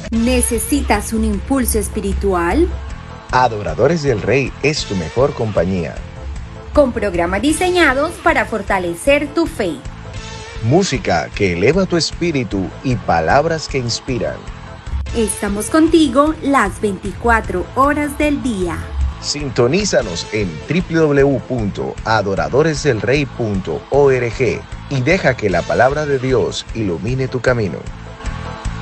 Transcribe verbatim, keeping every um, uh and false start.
¿Necesitas un impulso espiritual? Adoradores del Rey es tu mejor compañía. Con programas diseñados para fortalecer tu fe. Música que eleva tu espíritu y palabras que inspiran. Estamos contigo las veinticuatro horas del día. Sintonízanos en doble u doble u doble u punto adoradores del rey punto org y deja que la palabra de Dios ilumine tu camino.